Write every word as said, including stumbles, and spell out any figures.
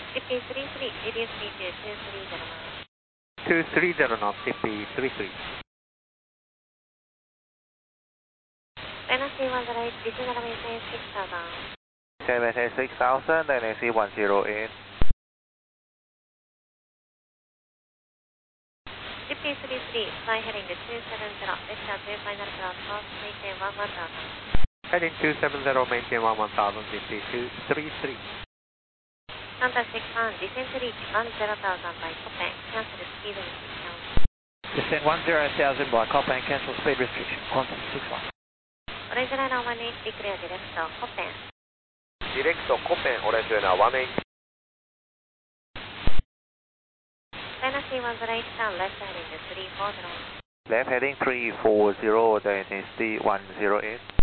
T P three three, reduce me to two three zero knots. two three zero knots, T P three three. N S C one zero eight, descend and maintain six thousand. seven eight six thousand, N S C one zero eight. T P three three, fly heading to two seven zero, vector two final cross, course, maintain one one thousand. Heading two seven zero, maintain one one thousand, T P two three three. Qantas six one, descend to reach one zero thousand by Copen, cancel speed restriction. Descend one zero thousand by Copen, cancel speed restriction, Qantas six one. Orange Liner one eight, declare direct Copen. Direct Copen, Orange Liner one eight. N S C one zero eight, down left heading to three four zero. Left heading three four zero, N S C one zero eight.